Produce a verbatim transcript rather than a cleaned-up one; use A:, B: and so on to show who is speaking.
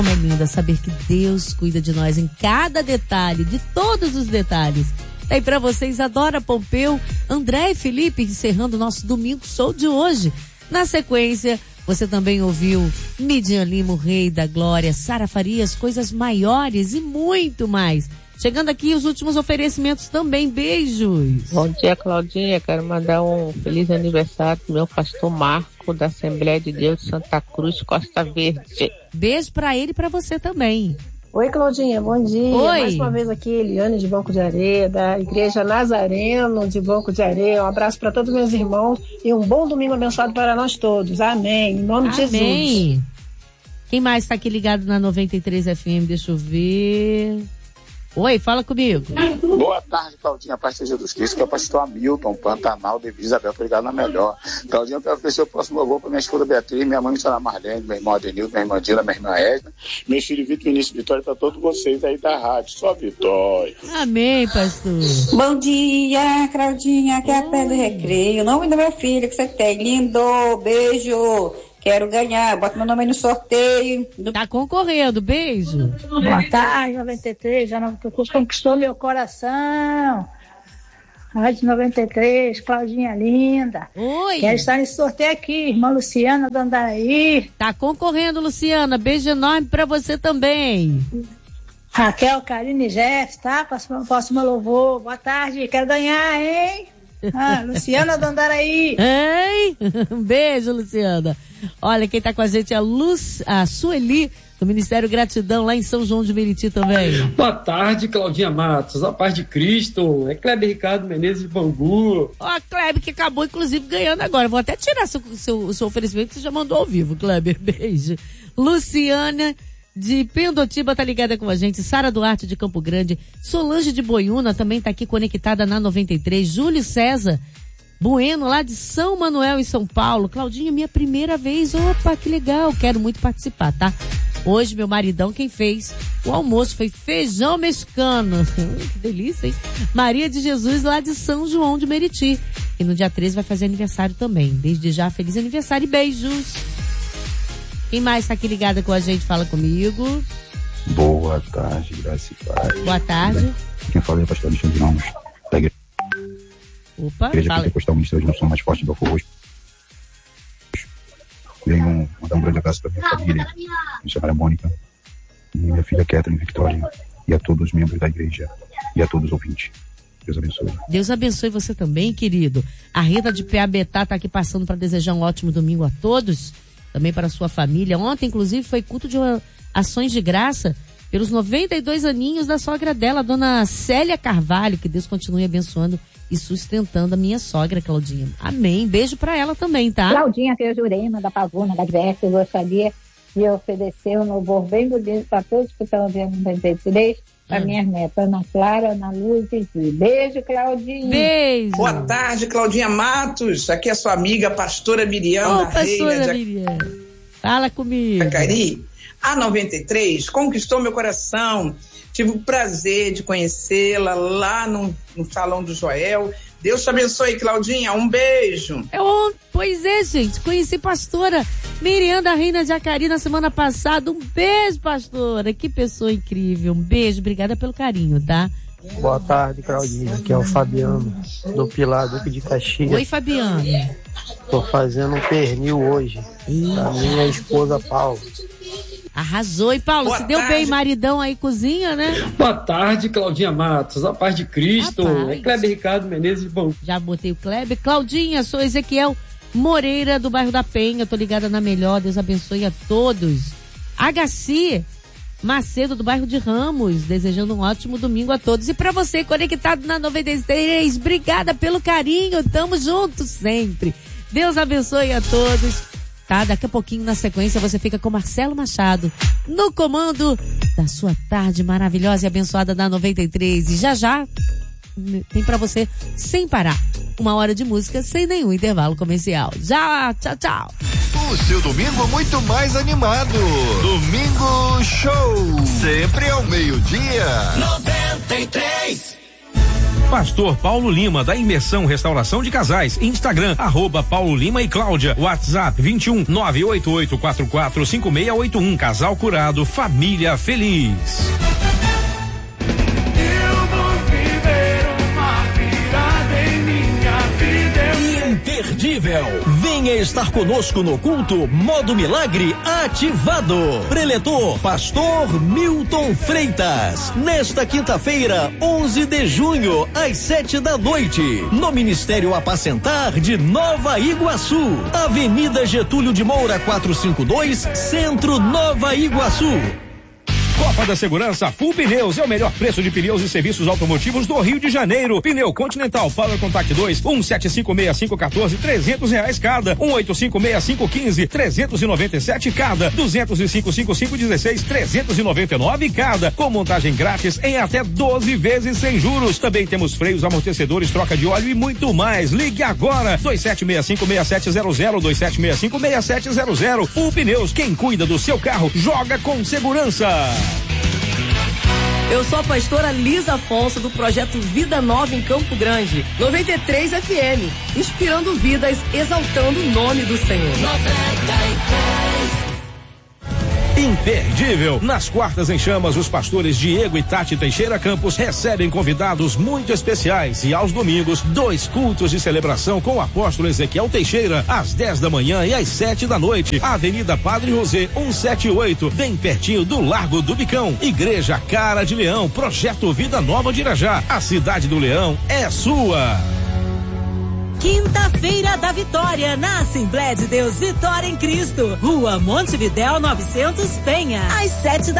A: É linda saber que Deus cuida de nós em cada detalhe, de todos os detalhes. E aí pra vocês, Adora Pompeu, André e Felipe, encerrando o nosso Domingo Show de hoje. Na sequência, você também ouviu Midian Lima, o Rei da Glória, Sara Farias, Coisas Maiores e muito mais. Chegando aqui os últimos oferecimentos também. Beijos.
B: Bom dia, Claudinha. Quero mandar um feliz aniversário pro meu pastor Marco, da Assembleia de Deus de Santa Cruz, Costa Verde.
A: Beijo pra ele e pra você também.
C: Oi, Claudinha, bom dia.
A: Oi.
C: Mais uma vez aqui, Eliane de Banco de Areia, da Igreja Nazareno de Banco de Areia. Um abraço para todos meus irmãos e um bom domingo abençoado para nós todos. Amém. Em nome de
A: Amém.
C: Jesus.
A: Quem mais está aqui ligado na noventa e três F M? Deixa eu ver. Oi, fala comigo.
D: Boa tarde, Claudinha, paz de Jesus Cristo, que é o pastor Hamilton, Pantanal, de Isabel, obrigado na melhor. Claudinha, eu quero oferecer o próximo louvor para minha esposa Beatriz, minha mãe, Missionária Marlene, meu irmão Adenildo, minha irmã Dila, minha irmã Edna, meu filho Vitor Vinícius, Vitória, para todos vocês aí da rádio, só vitória.
A: Amém, pastor.
E: Bom dia, Claudinha, que é a pé do recreio. O nome do meu filho que você tem, lindo, beijo. Quero ganhar, bota meu nome aí no sorteio. Do...
A: Tá concorrendo, beijo.
F: Boa tarde, noventa e três, já não conquistou meu coração. Rádio noventa e três, Claudinha linda.
A: Oi.
F: Quero estar nesse sorteio aqui, irmã Luciana do Andaraí.
A: Tá concorrendo, Luciana, beijo enorme pra você também.
F: Raquel, Karine e Jeff, tá? Próximo, próximo louvor. Boa tarde, quero ganhar, hein? Ah, Luciana do Andaraí.
A: Ei, um beijo, Luciana. Olha, quem tá com a gente é a, Luz, a Sueli, do Ministério Gratidão, lá em São João de Meriti também.
G: Boa tarde, Claudinha Matos, a paz de Cristo, é Kleber Ricardo Menezes de Bangu.
A: Ó, Kleber, que acabou, inclusive, ganhando agora. Vou até tirar seu, seu, seu oferecimento, que você já mandou ao vivo, Kleber, beijo. Luciana de Pendotiba tá ligada com a gente, Sara Duarte de Campo Grande, Solange de Boiúna também tá aqui conectada na noventa e três, Júlio César Bueno, lá de São Manuel, em São Paulo. Claudinha, minha primeira vez. Opa, que legal. Quero muito participar, tá? Hoje, meu maridão, quem fez o almoço foi feijão mexicano. Que delícia, hein? Maria de Jesus, lá de São João de Meriti. E no dia treze vai fazer aniversário também. Desde já, feliz aniversário e beijos. Quem mais tá aqui ligada com a gente? Fala comigo.
H: Boa tarde, graça e paz.
A: Boa tarde.
H: Quem fala é o pastor Alexandre Ramos, da igreja.
A: Opa,
H: Igreja
A: fala.
H: Pentecostal Ministério de Unção Mais Forte do Arroz. Venho mandar um grande abraço para minha família, minha chamada Mônica, e minha filha Catherine Victoria, e a todos os membros da igreja, e a todos os ouvintes. Deus abençoe.
A: Deus abençoe você também, querido. A Rita de Peabetá tá aqui passando para desejar um ótimo domingo a todos, também para a sua família. Ontem, inclusive, foi culto de ações de graça pelos noventa e dois aninhos da sogra dela, a dona Célia Carvalho. Que Deus continue abençoando e sustentando a minha sogra, Claudinha. Amém. Beijo pra ela também, tá?
I: Claudinha, que é Jurema, da Pavuna, da Diversa, eu gostaria de oferecer um louvor bem bonito para todos que estão vendo no noventa e três, para hum. minhas netas, Ana Clara, Ana Luz e Gil. Beijo, Claudinha.
A: Beijo.
J: Boa tarde, Claudinha Matos. Aqui é a sua amiga, pastora Miriam.
A: Ô, pastora Miriam. Fala comigo.
J: Jacari. A noventa e três conquistou meu coração. Tive o prazer de conhecê-la lá no, no Salão do Joel. Deus te abençoe, Claudinha. Um beijo.
A: Eu, pois é, gente. Conheci pastora Miriam da Reina de Jacari na semana passada. Um beijo, pastora. Que pessoa incrível. Um beijo. Obrigada pelo carinho, tá?
K: Boa tarde, Claudinha. Aqui é o Fabiano, do Pilar, Duque de Caxias.
A: Oi, Fabiano.
K: Tô fazendo um pernil hoje.
A: Ih.
K: Da minha esposa Paula.
A: Arrasou. E Paulo,
J: Boa
A: se deu
J: tarde.
A: bem, maridão aí cozinha, né?
G: Boa tarde, Claudinha Matos, a paz de Cristo.
A: Rapaz.
G: É Kleber Ricardo Menezes de Bangu.
A: Já botei o Kleber. Claudinha, sou Ezequiel Moreira, do bairro da Penha. Tô ligada na melhor. Deus abençoe a todos. Agaci Macedo, do bairro de Ramos, desejando um ótimo domingo a todos. E pra você, conectado na noventa e três, obrigada pelo carinho. Tamo juntos sempre. Deus abençoe a todos. Tá, daqui a pouquinho na sequência você fica com Marcelo Machado no comando da sua tarde maravilhosa e abençoada da noventa e três. E já já tem pra você, sem parar, uma hora de música sem nenhum intervalo comercial. Já, tchau, tchau.
L: O seu domingo muito mais animado. Domingo Show, sempre ao meio-dia.
M: noventa e três Pastor Paulo Lima, da Imersão Restauração de Casais, Instagram, arroba Paulo Lima e Cláudia, WhatsApp vinte e um, nove oito oito quatro quatro cinco seis oito um, casal curado, família feliz.
N: Imperdível. Venha estar conosco no culto Modo Milagre ativado. Preletor Pastor Milton Freitas. Nesta quinta-feira, onze de junho, às sete da noite, no Ministério Apacentar de Nova Iguaçu. Avenida Getúlio de Moura quatrocentos e cinquenta e dois, Centro, Nova Iguaçu.
M: Copa da Segurança Full Pneus é o melhor preço de pneus e serviços automotivos do Rio de Janeiro. Pneu Continental Power Contact dois, um sete cinco seis cinco um quatro, trezentos reais cada. um oito cinco seis cinco um cinco, trezentos e noventa e sete cada. duzentos e cinco cinco cinco dezesseis, trezentos e noventa e nove cada. Com montagem grátis em até doze vezes sem juros. Também temos freios, amortecedores, troca de óleo e muito mais. Ligue agora. dois sete seis cinco seis sete zero zero, dois sete seis cinco seis sete zero zero. Full Pneus, quem cuida do seu carro, joga com segurança.
O: Eu sou a pastora Lisa Afonso, do projeto Vida Nova em Campo Grande, noventa e três F M, inspirando vidas, exaltando o nome do Senhor. noventa e três.
M: Imperdível. Nas quartas em chamas, os pastores Diego e Tati Teixeira Campos recebem convidados muito especiais e aos domingos, dois cultos de celebração com o apóstolo Ezequiel Teixeira, às dez da manhã e às sete da noite. Avenida Padre José, cento e setenta e oito, bem pertinho do Largo do Bicão. Igreja Cara de Leão, Projeto Vida Nova de Irajá. A cidade do Leão é sua.
P: Quinta-feira da Vitória, na Assembleia de Deus Vitória em Cristo, Rua Montevidéu novecentos, Penha, às sete da